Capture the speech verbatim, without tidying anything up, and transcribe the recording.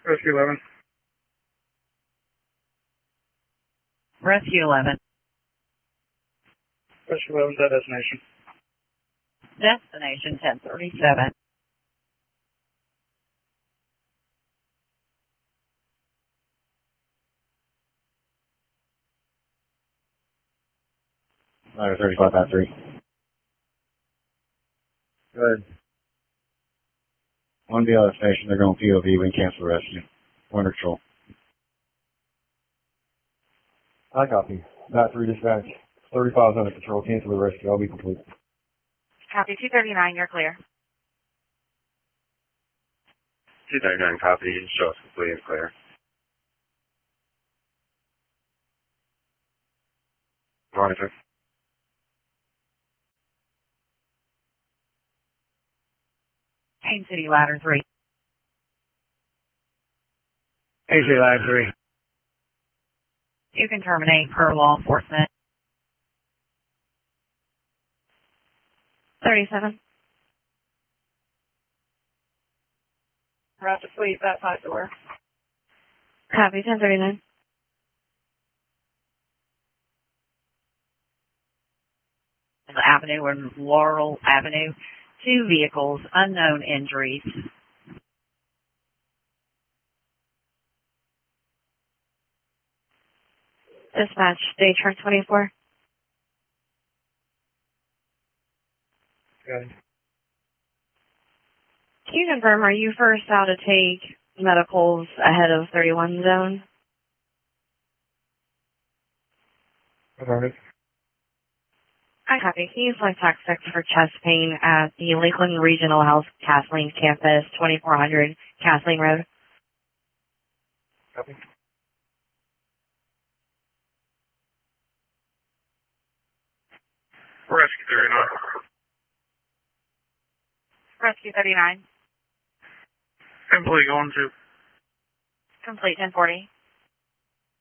Rescue eleven. Rescue eleven. Rescue eleven, that destination. Destination ten thirty-seven. Ladder thirty-five at three. Good. One B L S station, they're going P O V, we can cancel rescue. Wonder Patrol. I copy. Bat three dispatch. thirty-five under control, cancel the rescue, I'll be complete. Copy, two thirty-nine, you're clear. two thirty-nine copy, show us complete and clear. Monitor. Haines City Ladder three. Haines City Ladder three. You can terminate per law enforcement. thirty-seven. Route to fleet, that side door. Copy, ten thirty-nine. Avenue and Laurel Avenue. Two vehicles, unknown injuries. Dispatch, day chart twenty-four. Good. Can you confirm, are you first out to take medicals ahead of thirty-one zone? Affirmative. I copy. Can you select tax sector for chest pain at the Lakeland Regional Health Kathleen Campus, twenty-four hundred Kathleen Road? Copy. Rescue thirty-nine. Rescue thirty-nine. Complete going to. Complete ten forty.